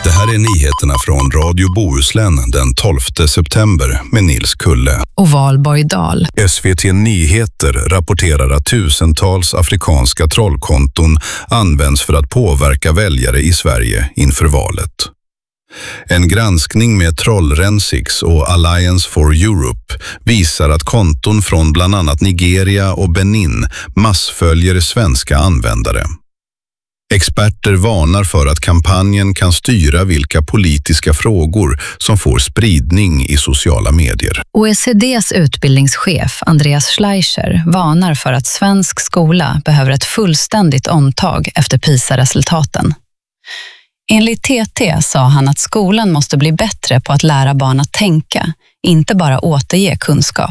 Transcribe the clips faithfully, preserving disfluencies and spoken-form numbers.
Det här är nyheterna från Radio Bohuslän den tolfte september med Nils Kulle. Och Valborg Dahl. S V T Nyheter rapporterar att tusentals afrikanska trollkonton används för att påverka väljare i Sverige inför valet. En granskning med Trollrensix och Alliance for Europe visar att konton från bland annat Nigeria och Benin massföljer svenska användare. Experter varnar för att kampanjen kan styra vilka politiska frågor som får spridning i sociala medier. O E C D:s utbildningschef Andreas Schleicher varnar för att svensk skola behöver ett fullständigt omtag efter PISA-resultaten. Enligt T T sa han att skolan måste bli bättre på att lära barn att tänka, inte bara återge kunskap.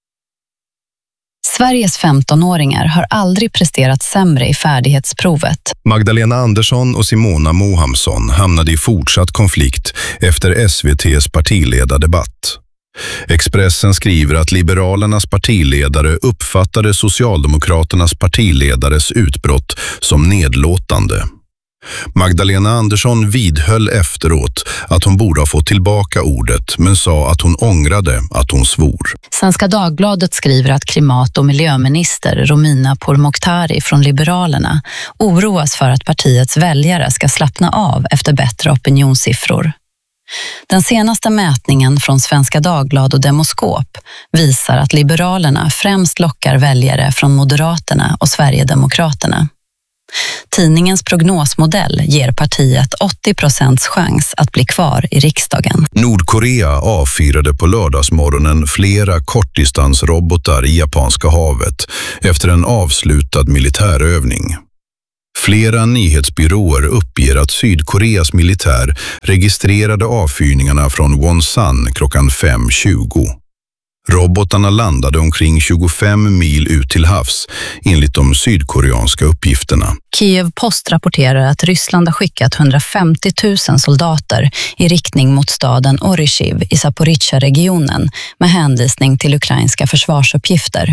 Sveriges femtonåringar har aldrig presterat sämre i färdighetsprovet. Magdalena Andersson och Simona Mohamsson hamnade i fortsatt konflikt efter S V T:s partiledardebatt. Expressen skriver att Liberalernas partiledare uppfattade Socialdemokraternas partiledares utbrott som nedlåtande. Magdalena Andersson vidhöll efteråt att hon borde ha fått tillbaka ordet, men sa att hon ångrade att hon svor. Svenska Dagbladet skriver att klimat- och miljöminister Romina Pourmokhtari från Liberalerna oroas för att partiets väljare ska slappna av efter bättre opinionssiffror. Den senaste mätningen från Svenska Dagblad och Demoskop visar att Liberalerna främst lockar väljare från Moderaterna och Sverigedemokraterna. Tidningens prognosmodell ger partiet åttio procents chans att bli kvar i riksdagen. Nordkorea avfyrade på lördagsmorgonen flera kortdistansrobotar i Japanska havet efter en avslutad militärövning. Flera nyhetsbyråer uppger att Sydkoreas militär registrerade avfyrningarna från Wonsan klockan fem tjugo. Robotarna landade omkring tjugofem mil ut till havs, enligt de sydkoreanska uppgifterna. Kiev Post rapporterar att Ryssland har skickat hundrafemtio tusen soldater i riktning mot staden Orychiv i Zaporizjzja-regionen med hänvisning till ukrainska försvarsuppgifter.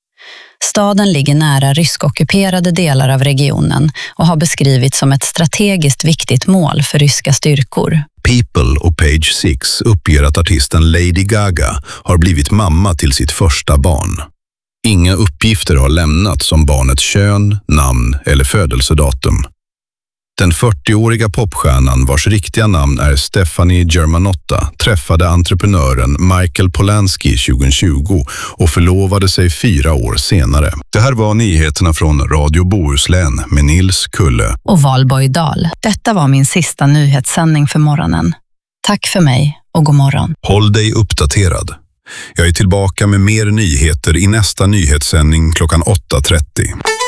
Staden ligger nära ryskockuperade delar av regionen och har beskrivits som ett strategiskt viktigt mål för ryska styrkor. People och Page sex uppger att artisten Lady Gaga har blivit mamma till sitt första barn. Inga uppgifter har lämnats om barnets kön, namn eller födelsedatum. Den fyrtioåriga popstjärnan, vars riktiga namn är Stephanie Germanotta, träffade entreprenören Michael Polanski tjugohundratjugo och förlovade sig fyra år senare. Det här var nyheterna från Radio Bohuslän med Nils Kulle. Och Valborg Dahl. Detta var min sista nyhetssändning för morgonen. Tack för mig och god morgon. Håll dig uppdaterad. Jag är tillbaka med mer nyheter i nästa nyhetssändning klockan åtta trettio.